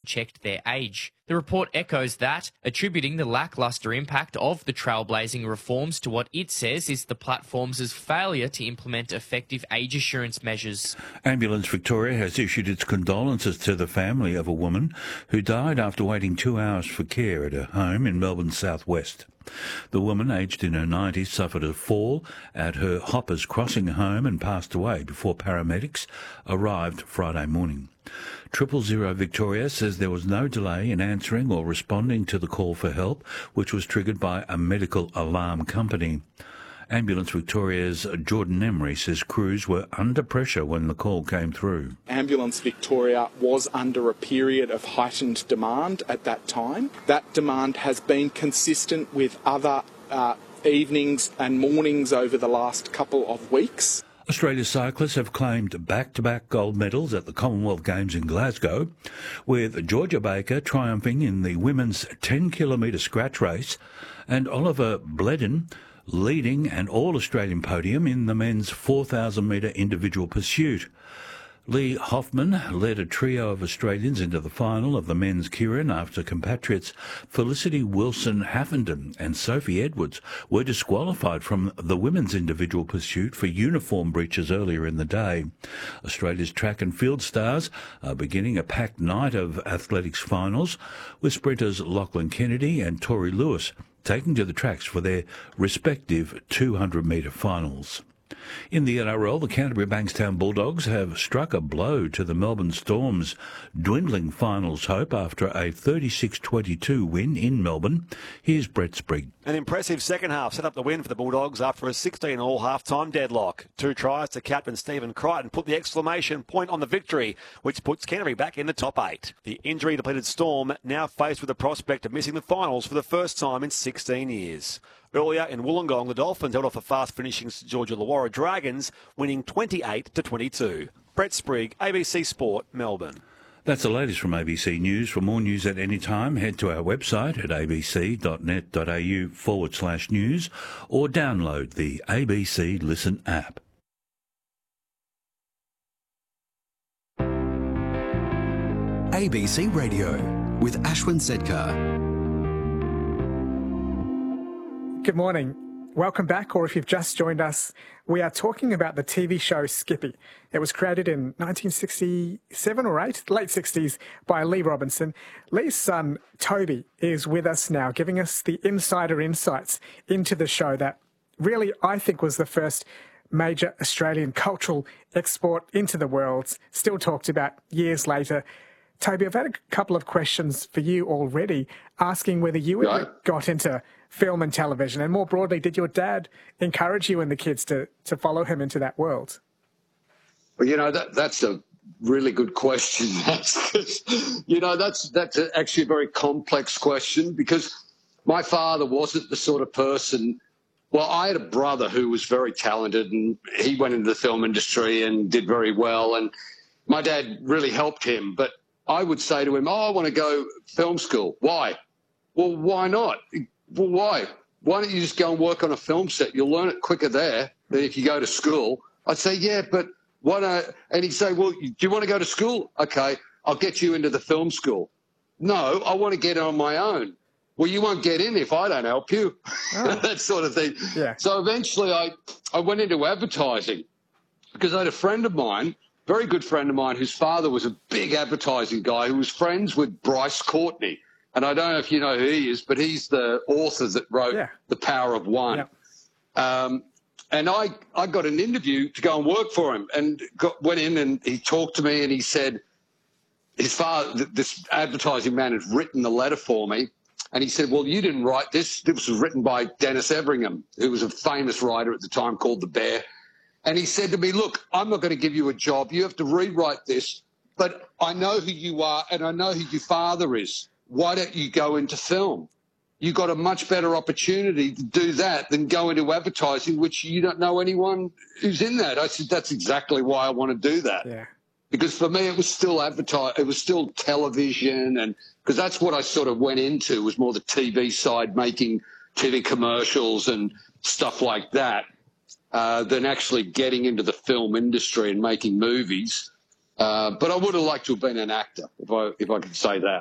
checked their age. The report echoes that, attributing the lacklustre impact of the trailblazing reforms to what it says is the platform's failure to implement effective age assurance measures. Ambulance Victoria has issued its condolences to the family of a woman who died after waiting 2 hours for care at her home in Melbourne's southwest. The woman, aged in her 90s, suffered a fall at her Hoppers Crossing home and passed away before paramedics arrived Friday morning. 000 Victoria says there was no delay in answering or responding to the call for help, which was triggered by a medical alarm company. Ambulance Victoria's Jordan Emery says crews were under pressure when the call came through. Ambulance Victoria was under a period of heightened demand at that time. That demand has been consistent with other evenings and mornings over the last couple of weeks. Australia's cyclists have claimed back-to-back gold medals at the Commonwealth Games in Glasgow, with Georgia Baker triumphing in the women's 10-kilometre scratch race and Oliver Bledin leading an all-Australian podium in the men's 4,000-metre individual pursuit. Lee Hoffman led a trio of Australians into the final of the men's Keirin after compatriots Felicity Wilson-Haffenden and Sophie Edwards were disqualified from the women's individual pursuit for uniform breaches earlier in the day. Australia's track and field stars are beginning a packed night of athletics finals, with sprinters Lachlan Kennedy and Tori Lewis taking to the tracks for their respective 200-metre finals. In the NRL, the Canterbury Bankstown Bulldogs have struck a blow to the Melbourne Storm's dwindling finals hope after a 36-22 win in Melbourne. Here's Brett Sprigg. An impressive second half set up the win for the Bulldogs after a 16-all half-time deadlock. 2 tries to captain Stephen Crichton put the exclamation point on the victory, which puts Canterbury back in the top 8. The injury-depleted Storm now faced with the prospect of missing the finals for the first time in 16 years. Earlier in Wollongong, the Dolphins held off a fast-finishing St George Illawarra Dragons, winning 28-22. Brett Sprigg, ABC Sport, Melbourne. That's the latest from ABC News. For more news at any time, head to our website at abc.net.au/news or download the ABC Listen app. ABC Radio with Ashwin Sedkar. Good morning. Welcome back, or if you've just joined us, we are talking about the TV show Skippy. It was created in 1967 or 8, late 60s, by Lee Robinson. Lee's son, Toby, is with us now, giving us the insider insights into the show that really, I think, was the first major Australian cultural export into the world, still talked about years later. Toby, I've had a couple of questions for you already, asking whether you ever got into film and television, and more broadly, did your dad encourage you and the kids to follow him into that world? Well, that's a really good question. That's actually a very complex question, because my father wasn't the sort of person. Well, I had a brother who was very talented, and he went into the film industry and did very well, and my dad really helped him. But I would say to him, I want to go film school. Why? Well, why not? Well, why? Why don't you just go and work on a film set? You'll learn it quicker there than if you go to school. I'd say, yeah, but why don't... And he'd say, well, do you want to go to school? Okay, I'll get you into the film school. No, I want to get on my own. Well, you won't get in if I don't help you. Oh. That sort of thing. Yeah. So eventually I went into advertising, because I had a friend of mine, very good friend of mine, whose father was a big advertising guy who was friends with Bryce Courtney. And I don't know if you know who he is, but he's the author that wrote The Power of One. Yeah. And I got an interview to go and work for him, and went in and he talked to me, and he said his father, this advertising man, had written the letter for me. And he said, well, you didn't write this. This was written by Dennis Everingham, who was a famous writer at the time called The Bear. And he said to me, look, I'm not going to give you a job. You have to rewrite this. But I know who you are, and I know who your father is. Why don't you go into film? You've got a much better opportunity to do that than go into advertising, which you don't know anyone who's in that. I said, that's exactly why I want to do that. Yeah. Because for me, it was still it was still television, and because that's what I sort of went into, was more the TV side, making TV commercials and stuff like that, than actually getting into the film industry and making movies. But I would have liked to have been an actor, if I could say that.